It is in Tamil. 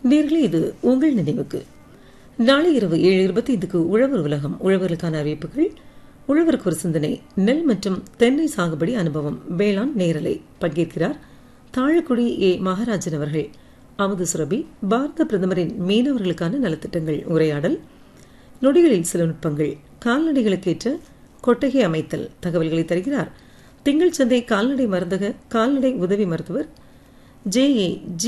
நேர்களே, இது உங்கள் நினைவுக்கு. நாளை இரவு 7:25க்கு உழவர் உலகம். உழவர்களுக்கான அறிவிப்புகள், உழவருக்கு ஒரு சிந்தனை, நெல் மற்றும் தென்னை சாகுபடி அனுபவம், வேளாண் நேரலை. பங்கேற்கிறார் தாழக்குடி ஏ. மகாராஜன் அவர்கள். அமுது சுரபி, பாரத பிரதமரின் மீனவர்களுக்கான நலத்திட்டங்கள் உரையாடல், நொடிகளில் சில நுட்பங்கள், கால்நடைகளுக்கேற்ற கொட்டகை அமைத்தல் தகவல்களை தருகிறார் திங்கள் சந்தை கால்நடை மருந்தக கால்நடை உதவி மருத்துவர் ஜே.